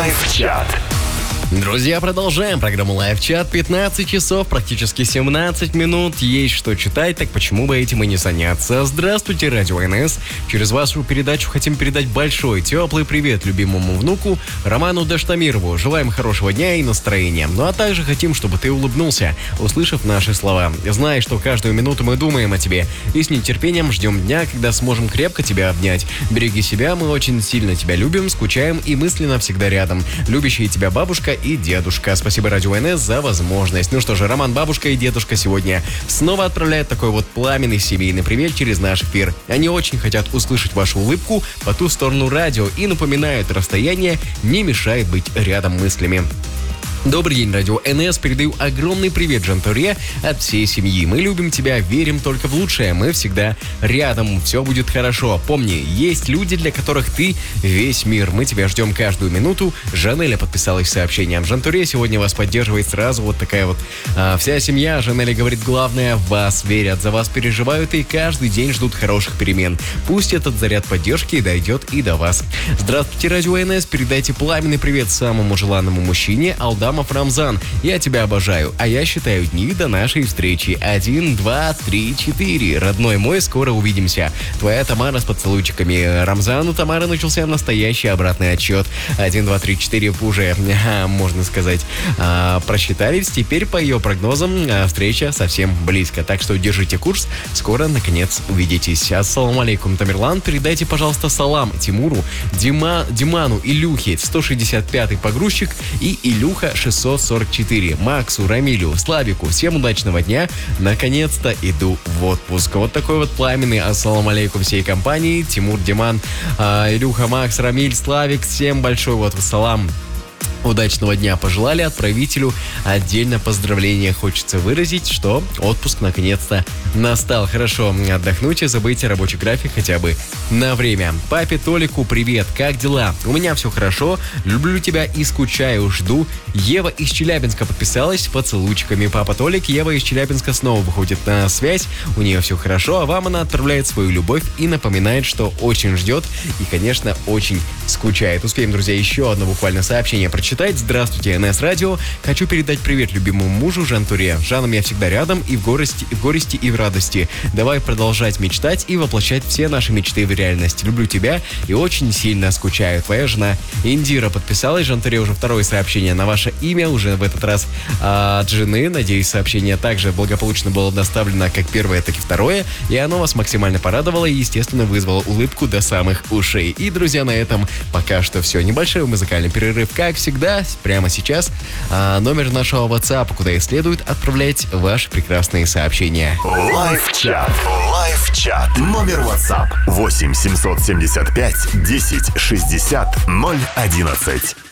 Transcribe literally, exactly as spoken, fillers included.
Лайв-чат. Друзья, продолжаем программу Лайв-чат. пятнадцать часов, практически семнадцать минут. Есть что читать, так почему бы этим и не заняться? Здравствуйте, Радио эн эс. Через вашу передачу хотим передать большой, теплый привет любимому внуку Роману Даштамирову. Желаем хорошего дня и настроения. Ну а также хотим, чтобы ты улыбнулся, услышав наши слова. Знай, что каждую минуту мы думаем о тебе и с нетерпением ждем дня, когда сможем крепко тебя обнять. Береги себя, мы очень сильно тебя любим, скучаем и мысленно всегда рядом. Любящие тебя бабушка и дедушка. Спасибо Радио эн эс за возможность. Ну что же, Роман, бабушка и дедушка сегодня снова отправляют такой вот пламенный семейный привет через наш эфир. Они очень хотят услышать вашу улыбку по ту сторону радио и напоминают, расстояние не мешает быть рядом мыслями. Добрый день, Радио эн эс. Передаю огромный привет Жантуре от всей семьи. Мы любим тебя, верим только в лучшее. Мы всегда рядом, все будет хорошо. Помни, есть люди, для которых ты весь мир. Мы тебя ждем каждую минуту. Жанеля подписалась сообщением. Жантуре сегодня вас поддерживает сразу вот такая вот а, вся семья. Жанеля говорит, главное, в вас верят, за вас переживают и каждый день ждут хороших перемен. Пусть этот заряд поддержки дойдет и до вас. Здравствуйте, Радио эн эс. Передайте пламенный привет самому желанному мужчине Алдам Рамзан. Я тебя обожаю, а я считаю дни до нашей встречи. Один, два, три, четыре. Родной мой, скоро увидимся. Твоя Тамара с поцелуйчиками. Рамзану Тамара начался настоящий обратный отсчет. Один, два, три, четыре уже, а, можно сказать, а, просчитались. Теперь по ее прогнозам а, встреча совсем близко. Так что держите курс. Скоро, наконец, увидитесь. Ассаламу алейкум, Тамерлан. Передайте, пожалуйста, салам Тимуру, Дима, Диману, Илюхе, сто шестьдесят пятый погрузчик и Илюха шестьсот сорок четыре, Максу, Рамилю, Славику. Всем удачного дня. Наконец-то иду в отпуск. Вот такой вот пламенный ассаламу алейкум всей компании. Тимур, Диман, э, Илюха, Макс, Рамиль, Славик. Всем большой вот салам. Удачного дня пожелали отправителю. Отдельно поздравления хочется выразить, что отпуск наконец-то настал. Хорошо отдохнуть и забыть рабочий график хотя бы на время. Папе Толику привет, как дела? У меня все хорошо, люблю тебя и скучаю, жду. Ева из Челябинска подписалась поцелуйчиками. Папа Толик, Ева из Челябинска снова выходит на связь. У нее все хорошо, а вам она отправляет свою любовь и напоминает, что очень ждет и, конечно, очень скучает. Успеем, друзья, еще одно буквально сообщение прочитать. Здравствуйте, эн эс Радио. Хочу передать привет любимому мужу Жантуре. Жаном я всегда рядом и в горести, и в горести, и в радости. Давай продолжать мечтать и воплощать все наши мечты в реальность. Люблю тебя и очень сильно скучаю. Твоя жена Индира подписалась. Жантуре уже второе сообщение на ваше имя, уже в этот раз а, от жены. Надеюсь, сообщение также благополучно было доставлено как первое, так и второе. И оно вас максимально порадовало и, естественно, вызвало улыбку до самых ушей. И, друзья, на этом пока что все. Небольшой музыкальный перерыв, как всегда. Прямо сейчас а, номер нашего WhatsApp, куда и следует отправлять ваши прекрасные сообщения. Лайв-чат. Лайв-чат. Номер WhatsApp восемь семьсот семьдесят пять десять шестьдесят ноль одиннадцать.